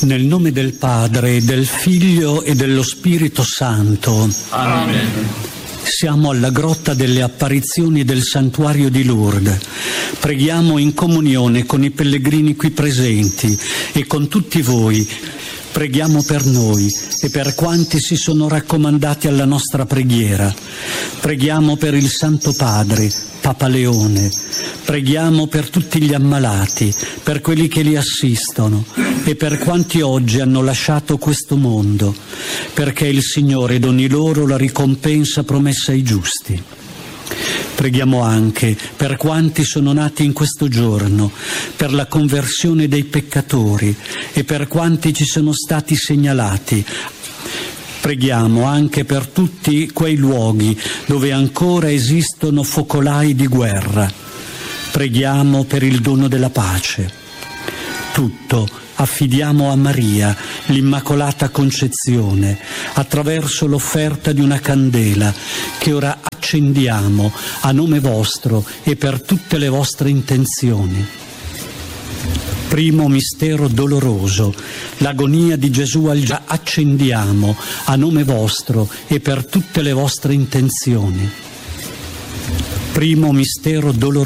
Nel nome del Padre, del Figlio e dello Spirito Santo. Amen. Siamo alla grotta delle apparizioni del santuario di Lourdes. Preghiamo in comunione con i pellegrini qui presenti e con tutti voi. Preghiamo per noi e per quanti si sono raccomandati alla nostra preghiera. Preghiamo per il Santo Padre, Papa Leone. Preghiamo per tutti gli ammalati, per quelli che li assistono e per quanti oggi hanno lasciato questo mondo, perché il Signore doni loro la ricompensa promessa ai giusti. Preghiamo anche per quanti sono nati in questo giorno, per la conversione dei peccatori e per quanti ci sono stati segnalati. Preghiamo anche per tutti quei luoghi dove ancora esistono focolai di guerra. Preghiamo per il dono della pace. Tutto affidiamo a Maria, l'Immacolata Concezione, attraverso l'offerta di una candela che ora accendiamo a nome vostro e per tutte le vostre intenzioni. Primo mistero doloroso, l'agonia di Gesù al già accendiamo a nome vostro e per tutte le vostre intenzioni. Primo mistero doloroso.